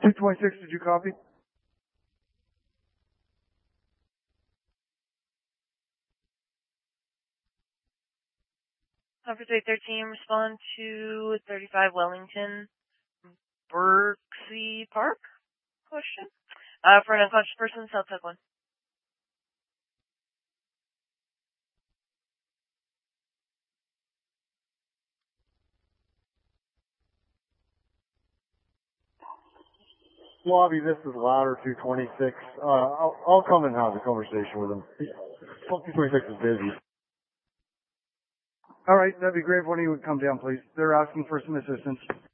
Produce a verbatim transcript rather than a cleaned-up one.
two twenty-six, did you copy? Conference eight thirteen, respond to thirty-five Wellington, Berksey Park? Question. Uh, for an unconscious person, South Tech one. Lobby, this is Louder two twenty-six. Uh, I'll, I'll come and have a conversation with him. two twenty-six is busy. All right, that'd be great if one of you would come down, please. They're asking for some assistance.